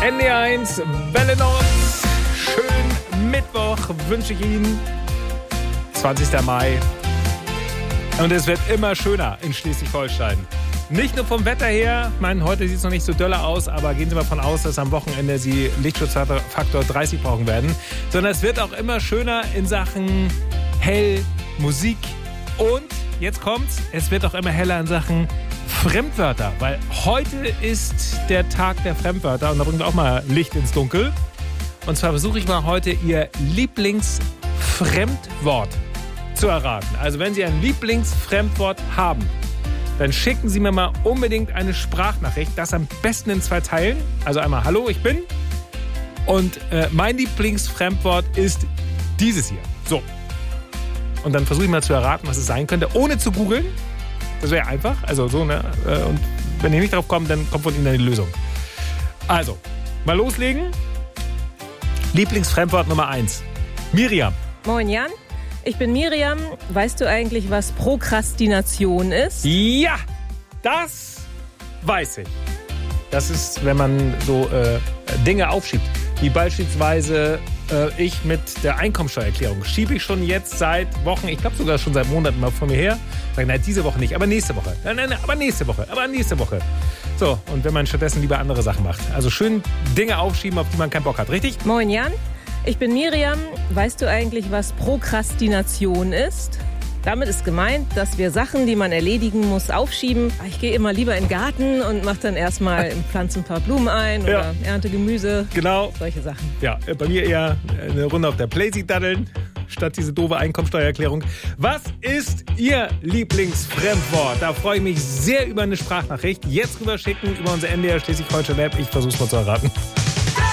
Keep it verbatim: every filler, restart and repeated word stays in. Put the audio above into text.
N D R eins, Welle Nord. Schönen Mittwoch wünsche ich Ihnen. zwanzigster Mai. Und es wird immer schöner in Schleswig-Holstein. Nicht nur vom Wetter her, ich meine, heute sieht es noch nicht so dolle aus, aber gehen Sie mal davon aus, dass am Wochenende Sie Lichtschutzfaktor dreißig brauchen werden. Sondern es wird auch immer schöner in Sachen hell, Musik und, jetzt kommt's, es wird auch immer heller in Sachen Fremdwörter, weil heute ist der Tag der Fremdwörter und da bringen wir auch mal Licht ins Dunkel. Und zwar versuche ich mal heute Ihr Lieblingsfremdwort zu erraten. Also wenn Sie ein Lieblingsfremdwort haben, dann schicken Sie mir mal unbedingt eine Sprachnachricht, das am besten in zwei Teilen. Also einmal Hallo, ich bin. Und äh, mein Lieblingsfremdwort ist dieses hier. So. Und dann versuche ich mal zu erraten, was es sein könnte, ohne zu googeln. Das wäre einfach. Also so, ne? Und wenn ihr nicht drauf kommt, dann kommt von Ihnen dann die Lösung. Also, mal loslegen. Lieblingsfremdwort Nummer eins. Miriam. Moin Jan, ich bin Miriam. Weißt du eigentlich, was Prokrastination ist? Ja, das weiß ich. Das ist, wenn man so äh, Dinge aufschiebt. Wie beispielsweise äh, ich mit der Einkommensteuererklärung. Schiebe ich schon jetzt seit Wochen, ich glaube sogar schon seit Monaten mal von mir her. Sage, nein, diese Woche nicht, aber nächste Woche. Nein, nein, nein, aber nächste Woche, aber nächste Woche. So, und wenn man stattdessen lieber andere Sachen macht. Also schön Dinge aufschieben, auf die man keinen Bock hat, richtig? Moin Jan, ich bin Miriam. Weißt du eigentlich, was Prokrastination ist? Damit ist gemeint, dass wir Sachen, die man erledigen muss, aufschieben. Ich gehe immer lieber in den Garten und mache dann erstmal pflanze ein paar Blumen ein oder Ja. ernte Gemüse. Genau. Solche Sachen. Ja, bei mir eher eine Runde auf der Playsee daddeln, statt diese doofe Einkommensteuererklärung. Was ist Ihr Lieblingsfremdwort? Da freue ich mich sehr über eine Sprachnachricht. Jetzt rüber schicken über unsere N D R Schleswig-Holstein App. Ich versuche es mal zu erraten.